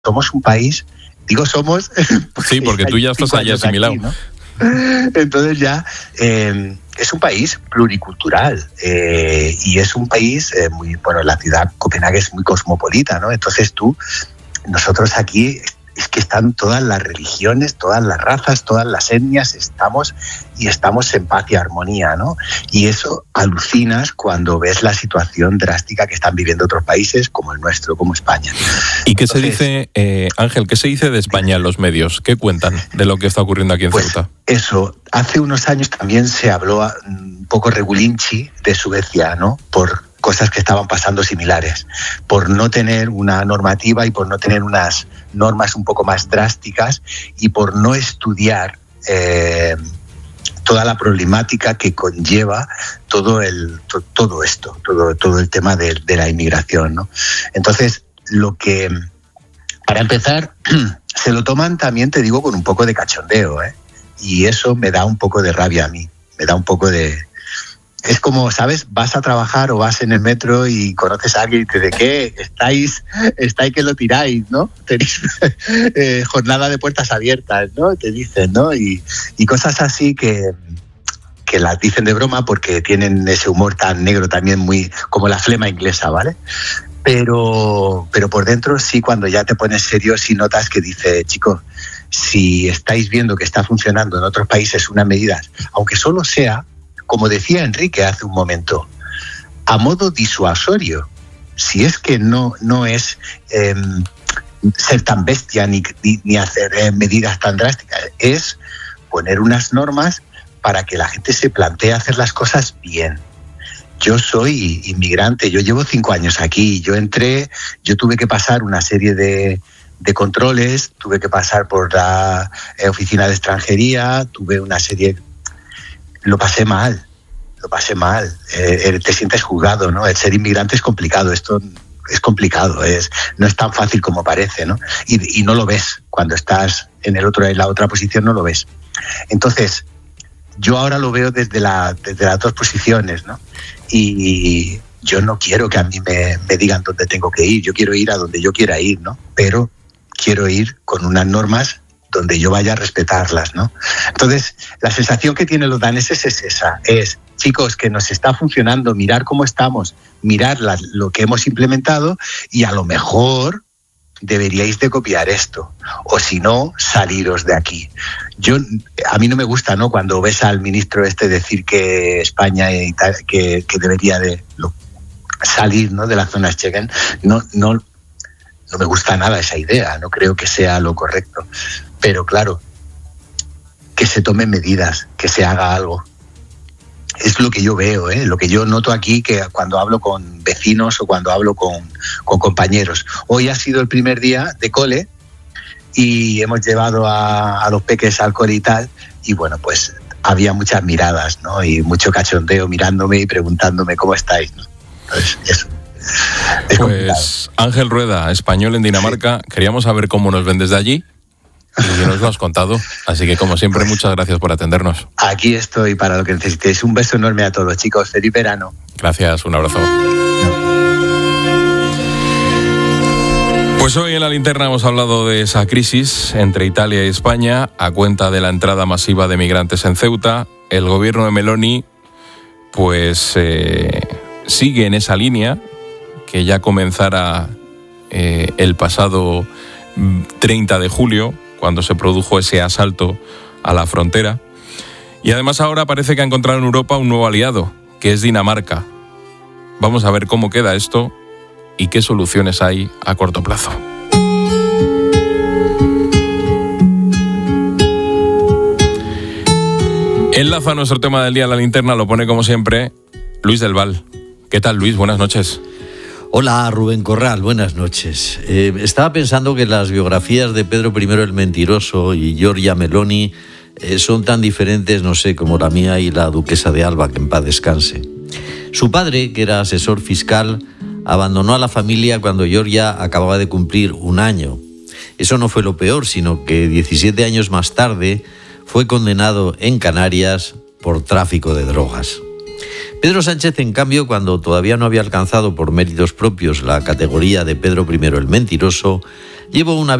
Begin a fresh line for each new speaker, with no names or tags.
somos un país, digo somos...
Sí, porque tú ya estás allá asimilado.
Aquí, ¿no? Entonces ya es un país pluricultural y es un país muy... Bueno, la ciudad Copenhague es muy cosmopolita, ¿no? Entonces nosotros aquí... Es que están todas las religiones, todas las razas, todas las etnias, estamos en paz y armonía, ¿no? Y eso alucinas cuando ves la situación drástica que están viviendo otros países como el nuestro, como España.
¿Y qué se dice, Ángel, qué se dice de España en los medios? ¿Qué cuentan de lo que está ocurriendo aquí en Ceuta?
Eso, hace unos años también se habló un poco regulinchi de Suecia, ¿no? Por cosas que estaban pasando similares, por no tener una normativa y por no tener unas normas un poco más drásticas y por no estudiar toda la problemática que conlleva todo esto, todo el tema de la inmigración, ¿no? Entonces, para empezar, se lo toman también, te digo, con un poco de cachondeo, ¿eh? Y eso me da un poco de rabia a mí, me da un poco de... Es como, ¿sabes? Vas a trabajar o vas en el metro y conoces a alguien y te dice, ¿qué? Estáis que lo tiráis, ¿no? Tenéis jornada de puertas abiertas, ¿no? Te dicen, ¿no? Y cosas así que las dicen de broma porque tienen ese humor tan negro también, muy como la flema inglesa, ¿vale? Pero por dentro sí, cuando ya te pones serio, sí notas que dice, chicos, si estáis viendo que está funcionando en otros países unas medidas, aunque solo sea, como decía Enrique hace un momento, a modo disuasorio, si es que no es ser tan bestia ni hacer medidas tan drásticas, es poner unas normas para que la gente se plantee hacer las cosas bien. Yo soy inmigrante, yo llevo 5 años aquí, yo tuve que pasar una serie de controles, tuve que pasar por la oficina de extranjería, tuve una serie... Lo pasé mal. Te sientes juzgado, ¿no? El ser inmigrante es complicado, esto es complicado, no es tan fácil como parece, ¿no? Y no lo ves, cuando estás en la otra posición no lo ves. Entonces, yo ahora lo veo desde las dos posiciones, ¿no? Y yo no quiero que a mí me digan dónde tengo que ir, yo quiero ir a donde yo quiera ir, ¿no? Pero quiero ir con unas normas donde yo vaya a respetarlas, ¿no? Entonces, la sensación que tienen los daneses es esa, chicos, que nos está funcionando, mirar cómo estamos, mirar lo que hemos implementado y a lo mejor deberíais de copiar esto, o si no, saliros de aquí. A mí no me gusta, ¿no?, cuando ves al ministro decir que España y tal, que debería de salir, ¿no?, de la zona Schengen. No me gusta nada esa idea, no creo que sea lo correcto. Pero claro, que se tomen medidas, que se haga algo. Es lo que yo veo, lo que yo noto aquí, que cuando hablo con vecinos o cuando hablo con compañeros. Hoy ha sido el primer día de cole y hemos llevado a los peques al cole y tal, y bueno, pues había muchas miradas, ¿no? Y mucho cachondeo mirándome y preguntándome cómo estáis, ¿no? Entonces, eso. Es complicado.
Ángel Rueda, español en Dinamarca, sí. Queríamos saber cómo nos ven desde allí y nos lo has contado, así que como siempre, muchas gracias por atendernos.
Aquí estoy para lo que necesitéis. Un beso enorme a todos, chicos. Feliz verano.
Gracias, un abrazo. Pues hoy en La Linterna hemos hablado de esa crisis entre Italia y España a cuenta de la entrada masiva de migrantes en Ceuta. El gobierno de Meloni pues sigue en esa línea que ya comenzara el pasado 30 de julio, cuando se produjo ese asalto a la frontera. Y además ahora parece que ha encontrado en Europa un nuevo aliado, que es Dinamarca. Vamos a ver cómo queda esto y qué soluciones hay a corto plazo. Enlaza nuestro tema del día, La Linterna, lo pone como siempre Luis del Val. ¿Qué tal, Luis? Buenas noches.
Hola, Rubén Corral, buenas noches. Estaba pensando que las biografías de Pedro I el Mentiroso y Giorgia Meloni son tan diferentes, no sé, como la mía y la duquesa de Alba, que en paz descanse. Su padre, que era asesor fiscal, abandonó a la familia cuando Giorgia acababa de cumplir 1 año. Eso no fue lo peor, sino que 17 años más tarde fue condenado en Canarias por tráfico de drogas. Pedro Sánchez, en cambio, cuando todavía no había alcanzado por méritos propios la categoría de Pedro I el Mentiroso, Llevo una